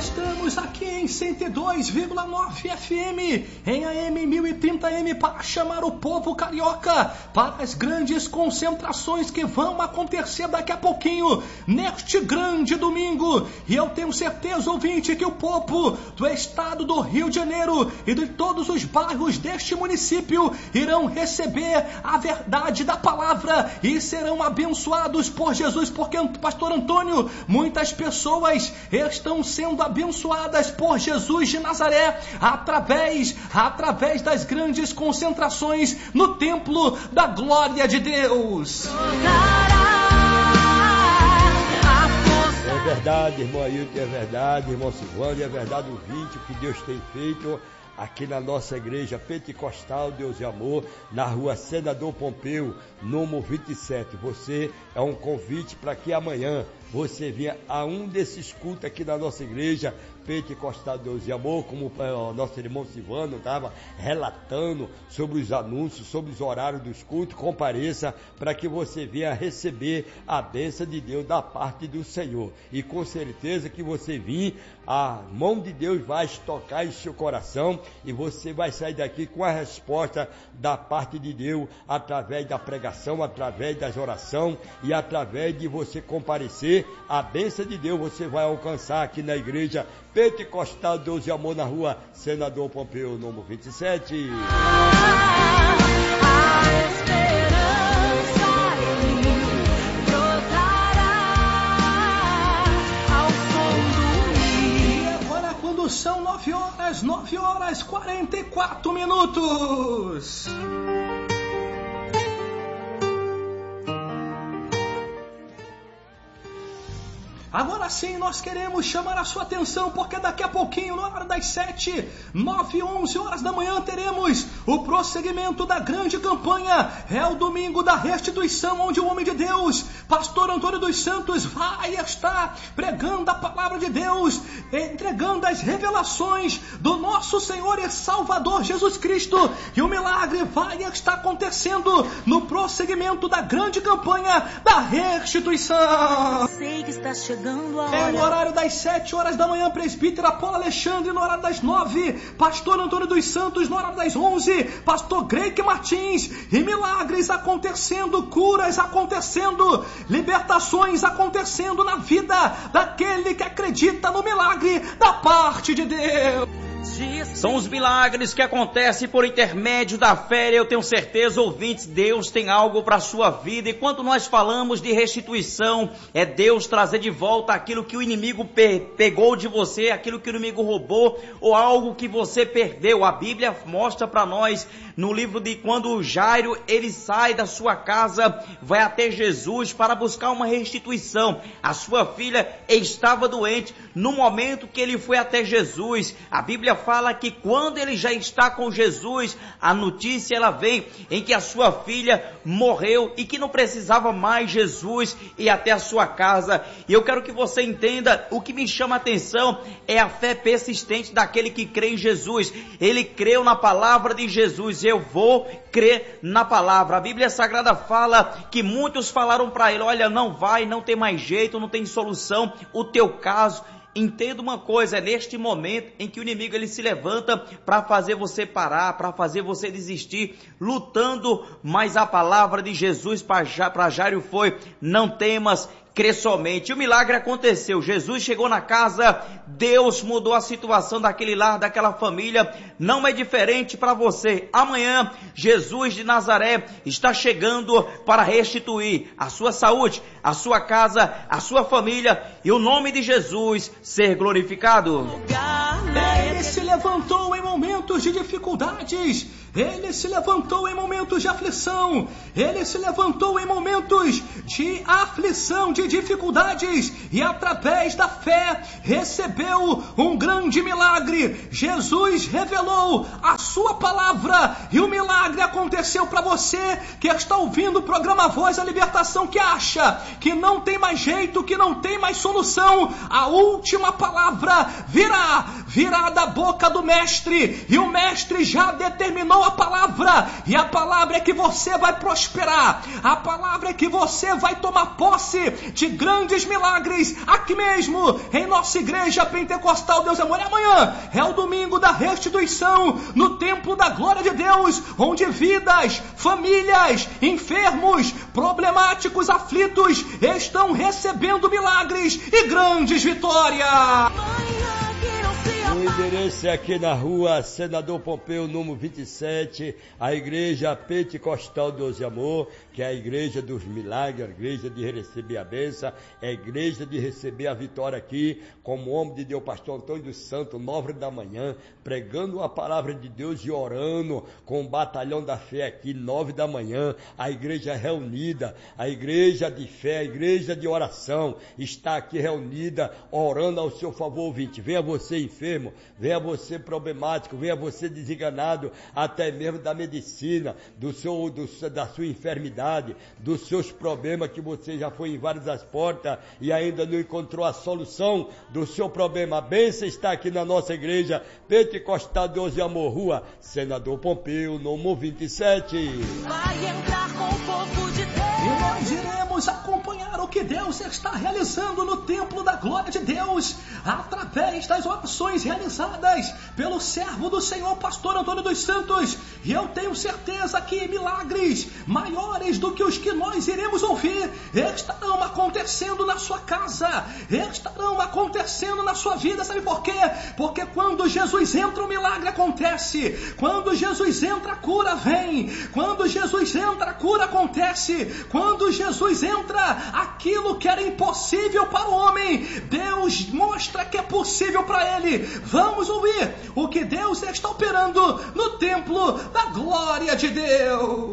estamos aqui em 102,9 FM, em AM 1030M, para chamar o povo carioca para as grandes concentrações que vão acontecer daqui a pouquinho, neste grande domingo. E eu tenho certeza, ouvinte, que o povo do estado do Rio de Janeiro e de todos os bairros deste município irão receber a verdade da palavra e serão abençoados por Jesus, porque, pastor Antônio, muitas pessoas estão sendo abençoadas por Jesus de Nazaré através das grandes concentrações no templo da glória de Deus. É verdade, irmão Ailton, é verdade, irmão Silvano, é verdade, ouvinte, o que Deus tem feito aqui na nossa igreja pentecostal Deus e Amor, na rua Senador Pompeu, número 27. Você é um convite para que amanhã você venha a um desses cultos aqui da nossa igreja pentecostal Deus e Amor, como o nosso irmão Silvano estava relatando sobre os anúncios, sobre os horários dos cultos. Compareça para que você venha receber a bênção de Deus da parte do Senhor, e com certeza que você vir, a mão de Deus vai tocar em seu coração e você vai sair daqui com a resposta da parte de Deus, através da pregação, através das orações e através de você comparecer. A bênção de Deus você vai alcançar aqui na igreja pentecostal Deus e Amor, na rua Senador Pompeu, número 27. São 9 horas 44 minutos. Agora sim, nós queremos chamar a sua atenção, porque daqui a pouquinho, na hora das 7, 9 e 11 horas da manhã, teremos o prosseguimento da grande campanha. É o domingo da restituição, onde o homem de Deus, pastor Antônio dos Santos, vai estar pregando a palavra de Deus, entregando as revelações do nosso Senhor e Salvador Jesus Cristo. E o milagre vai estar acontecendo no prosseguimento da grande campanha da restituição. Sei que está chegando. É no horário das 7 horas da manhã, presbítero Apolo Alexandre. No horário das 9, pastor Antônio dos Santos. No horário das 11, pastor Greike Martins. E milagres acontecendo, curas acontecendo, libertações acontecendo na vida daquele que acredita no milagre da parte de Deus. São os milagres que acontecem por intermédio da fé. Eu tenho certeza, ouvintes, Deus tem algo para a sua vida. E quando nós falamos de restituição, é Deus trazer de volta aquilo que o inimigo pegou de você, aquilo que o inimigo roubou, ou algo que você perdeu. A Bíblia mostra para nós no livro de quando Jairo, ele sai da sua casa, vai até Jesus para buscar uma restituição. A sua filha estava doente. No momento que ele foi até Jesus, a Bíblia fala que quando ele já está com Jesus, a notícia ela vem em que a sua filha morreu e que não precisava mais Jesus ir até a sua casa. E eu quero que você entenda, o que me chama a atenção é a fé persistente daquele que crê em Jesus. Ele creu na palavra de Jesus. Eu vou crer na palavra. A Bíblia Sagrada fala que muitos falaram para ele: olha, não vai, não tem mais jeito, não tem solução, o teu caso. Entenda uma coisa, é neste momento em que o inimigo ele se levanta para fazer você parar, para fazer você desistir, lutando, mas a palavra de Jesus para Jairo foi: não temas, crê somente. O milagre aconteceu. Jesus chegou na casa, Deus mudou a situação daquele lar, daquela família. Não é diferente para você. Amanhã, Jesus de Nazaré está chegando para restituir a sua saúde, a sua casa, a sua família, e o nome de Jesus ser glorificado. Ele se levantou em momentos de dificuldades. Ele se levantou em momentos de aflição. Ele se levantou em momentos de aflição, de dificuldades. E através da fé recebeu um grande milagre. Jesus revelou a sua palavra. E o milagre aconteceu para você que está ouvindo o programa Voz da Libertação, que acha que não tem mais jeito, que não tem mais solução. A última palavra virá da boca boca do mestre, e o mestre já determinou a palavra, e a palavra é que você vai prosperar, a palavra é que você vai tomar posse de grandes milagres, aqui mesmo, em nossa igreja pentecostal Deus e Amor. E amanhã é o domingo da restituição, no templo da glória de Deus, onde vidas, famílias, enfermos, problemáticos, aflitos, estão recebendo milagres e grandes vitórias. O endereço é aqui na rua Senador Pompeu, número 27, a igreja pentecostal Deus e Amor, que é a igreja dos milagres, a igreja de receber a bênção, é a igreja de receber a vitória aqui, como homem de Deus, pastor Antônio dos Santos, 9 da manhã, pregando a palavra de Deus e orando com o batalhão da fé aqui, 9 da manhã, a igreja reunida, a igreja de fé, a igreja de oração, está aqui reunida, orando ao seu favor, ouvinte. Venha você enfermo, venha você problemático, venha você desenganado, até mesmo da medicina, da sua enfermidade, dos seus problemas, que você já foi em várias portas e ainda não encontrou a solução do seu problema. A bênção está aqui na nossa igreja pentecostal Deus e Amor, rua Senador Pompeu, número 27. Vai entrar com o povo de Deus. E nós iremos acompanhar o que Deus está realizando no templo da glória de Deus, através das orações realizadas pelo servo do Senhor, pastor Antônio dos Santos. E eu tenho certeza que milagres maiores do que os que nós iremos ouvir estarão acontecendo na sua casa, estarão acontecendo na sua vida. Sabe por quê? Porque quando Jesus entra, o milagre acontece. Quando Jesus entra, a cura vem. Quando Jesus entra, a cura acontece. Quando Jesus entra, aquilo que era impossível para o homem, Deus mostra que é possível para ele. Vamos ouvir o que Deus está operando no templo da glória de Deus.